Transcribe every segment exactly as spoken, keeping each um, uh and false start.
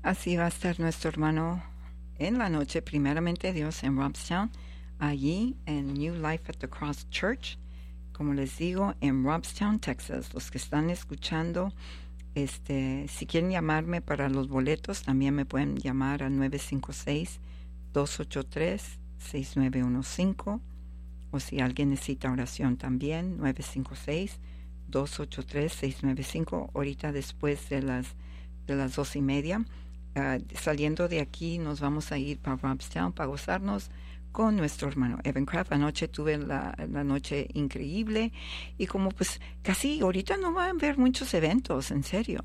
Así va a estar nuestro hermano en la noche, primeramente Dios, en Robstown, allí en New Life at the Cross Church, como les digo, en Robstown, Texas. Los que están escuchando, este, si quieren llamarme para los boletos, también me pueden llamar al nueve cinco seis, dos ocho tres, seis nueve uno cinco, o si alguien necesita oración también, nueve cinco seis, dos ocho tres, seis nueve cinco, ahorita después de las, de las dos y media. Uh, saliendo de aquí nos vamos a ir para Robstown para gozarnos con nuestro hermano Evan Craft. Anoche tuve la, la noche increíble y como pues casi ahorita no van a haber muchos eventos, en serio.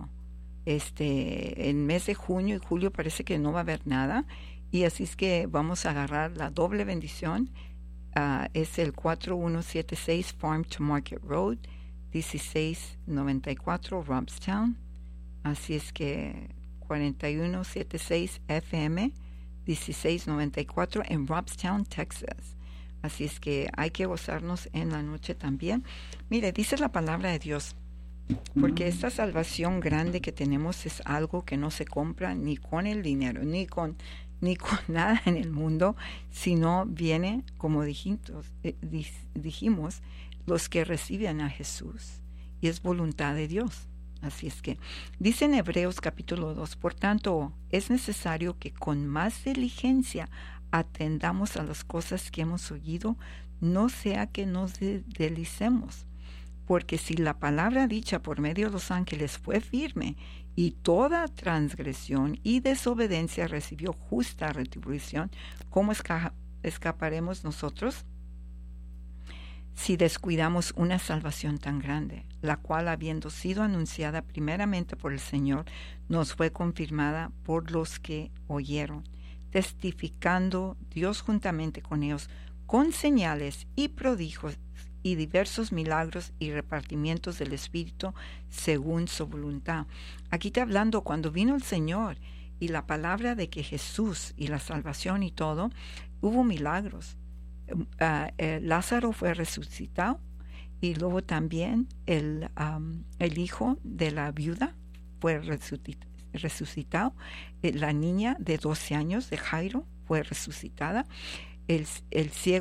Este, el mes de junio y julio parece que no va a haber nada y así es que vamos a agarrar la doble bendición. Uh, es el cuatro uno siete seis Farm to Market Road, dieciséis noventa y cuatro Robstown. Así es que cuatro uno siete seis F M, dieciséis noventa y cuatro en Robstown, Texas. Así es que hay que gozarnos en la noche también. Mire, dice la palabra de Dios, porque esta salvación grande que tenemos es algo que no se compra ni con el dinero, ni con, ni con nada en el mundo, sino viene, como dijimos, eh, dijimos, los que reciben a Jesús, y es voluntad de Dios. Así es que, dice en Hebreos capítulo dos, por tanto, es necesario que con más diligencia atendamos a las cosas que hemos oído, no sea que nos de- deslicemos. Porque si la palabra dicha por medio de los ángeles fue firme, y toda transgresión y desobediencia recibió justa retribución, ¿cómo esca- escaparemos nosotros? Si descuidamos una salvación tan grande, la cual habiendo sido anunciada primeramente por el Señor, nos fue confirmada por los que oyeron, testificando Dios juntamente con ellos, con señales y prodigios y diversos milagros y repartimientos del Espíritu según su voluntad. Aquí está hablando cuando vino el Señor y la palabra de que Jesús y la salvación y todo, hubo milagros. Uh, eh, Lázaro fue resucitado y luego también el, um, el hijo de la viuda fue resucitado, resucitado. Eh, la niña de doce años de Jairo fue resucitada, el, el ciego